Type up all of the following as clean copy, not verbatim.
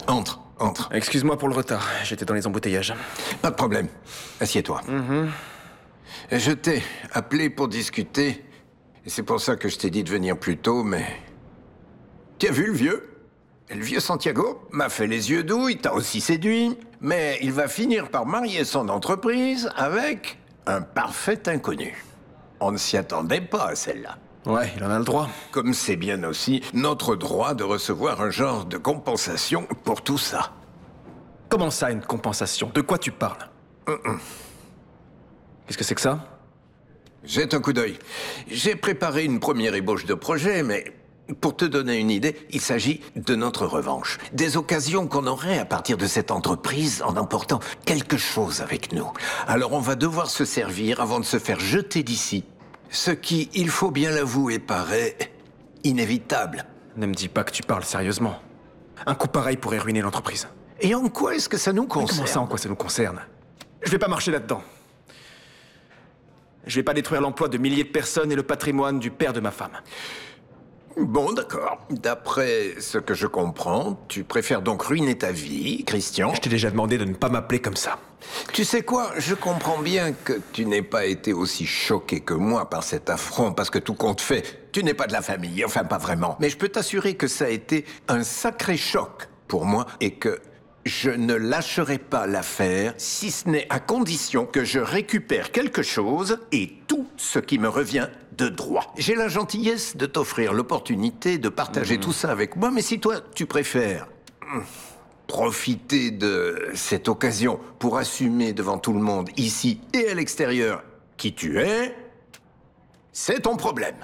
Entre, entre. Excuse-moi pour le retard, j'étais dans les embouteillages. Pas de problème. Assieds-toi. Je t'ai appelé pour discuter. Et c'est pour ça que je t'ai dit de venir plus tôt, mais... Tu as vu le vieux? Le vieux Santiago m'a fait les yeux doux, il t'a aussi séduit. Mais il va finir par marier son entreprise avec un parfait inconnu. On ne s'y attendait pas à celle-là. Ouais, il en a le droit. Comme c'est bien aussi notre droit de recevoir un genre de compensation pour tout ça. Comment ça, une compensation? De quoi tu parles? Qu'est-ce que c'est que ça? Jette un coup d'œil. J'ai préparé une première ébauche de projet, mais pour te donner une idée, il s'agit de notre revanche. Des occasions qu'on aurait à partir de cette entreprise en emportant quelque chose avec nous. Alors on va devoir se servir avant de se faire jeter d'ici. Ce qui, il faut bien l'avouer, paraît inévitable. Ne me dis pas que tu parles sérieusement. Un coup pareil pourrait ruiner l'entreprise. Et en quoi est-ce que ça nous Mais concerne? comment ça, en quoi ça nous concerne? Je vais pas marcher là-dedans. Je vais pas détruire l'emploi de milliers de personnes et le patrimoine du père de ma femme. Bon, d'accord. D'après ce que je comprends, tu préfères donc ruiner ta vie, Christian. Je t'ai déjà demandé de ne pas m'appeler comme ça. Tu sais quoi, je comprends bien que tu n'aies pas été aussi choqué que moi par cet affront, parce que tout compte fait, tu n'es pas de la famille, enfin pas vraiment. Mais je peux t'assurer que ça a été un sacré choc pour moi et que je ne lâcherai pas l'affaire, si ce n'est à condition que je récupère quelque chose et tout ce qui me revient de droit. J'ai la gentillesse de t'offrir l'opportunité de partager tout ça avec moi, mais si toi, tu préfères profiter de cette occasion pour assumer devant tout le monde, ici et à l'extérieur, qui tu es, c'est ton problème.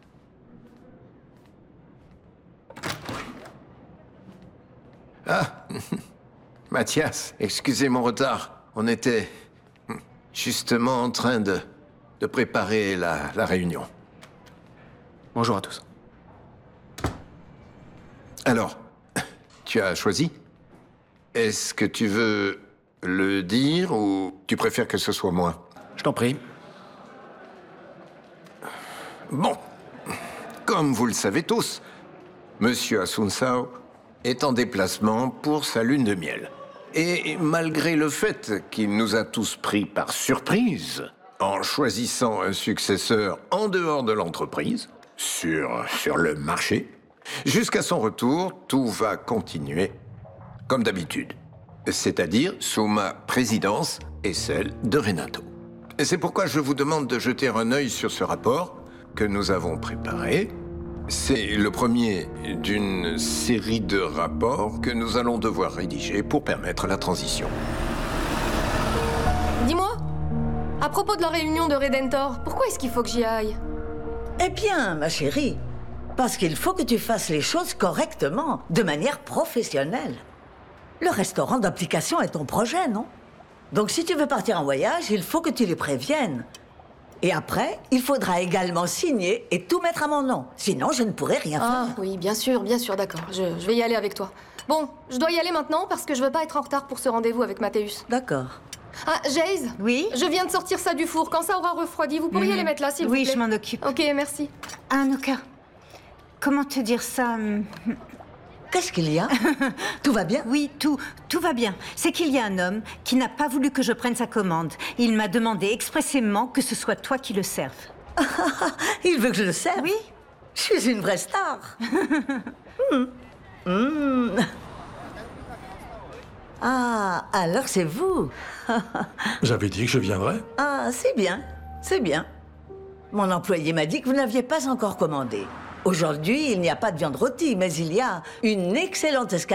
Ah, Mathias, excusez mon retard. On était justement en train de préparer la réunion. Bonjour à tous. Alors, tu as choisi? Est-ce que tu veux le dire ou tu préfères que ce soit moi? Je t'en prie. Bon, comme vous le savez tous, Monsieur Asunsao est en déplacement pour sa lune de miel. Et malgré le fait qu'il nous a tous pris par surprise, en choisissant un successeur en dehors de l'entreprise, sur le marché, jusqu'à son retour, tout va continuer comme d'habitude. C'est-à-dire sous ma présidence et celle de Renato. Et c'est pourquoi je vous demande de jeter un œil sur ce rapport que nous avons préparé. C'est le premier d'une série de rapports que nous allons devoir rédiger pour permettre la transition. Dis-moi, à propos de la réunion de Redentor, pourquoi est-ce qu'il faut que j'y aille? Eh bien, ma chérie, parce qu'il faut que tu fasses les choses correctement, de manière professionnelle. Le restaurant d'application est ton projet, non? Donc si tu veux partir en voyage, il faut que tu les préviennes. Et après, il faudra également signer et tout mettre à mon nom. Sinon, je ne pourrai rien faire. Ah oui, bien sûr, d'accord. Je vais y aller avec toi. Bon, je dois y aller maintenant parce que je veux pas être en retard pour ce rendez-vous avec Mathéus. D'accord. Ah, Jaze? Oui? Je viens de sortir ça du four. Quand ça aura refroidi, vous pourriez les mettre là, s'il vous plaît? Oui, je m'en occupe. Ok, merci. Anoka, comment te dire ça? Qu'est-ce qu'il y a? Tout va bien? Oui, tout va bien. C'est qu'il y a un homme qui n'a pas voulu que je prenne sa commande. Il m'a demandé expressément que ce soit toi qui le serve. Il veut que je le serve? Oui? Je suis une vraie star. Ah, alors c'est vous. J'avais dit que je viendrais. Ah, c'est bien, c'est bien. Mon employé m'a dit que vous n'aviez pas encore commandé. Aujourd'hui, il n'y a pas de viande rôtie, mais il y a une excellente escalope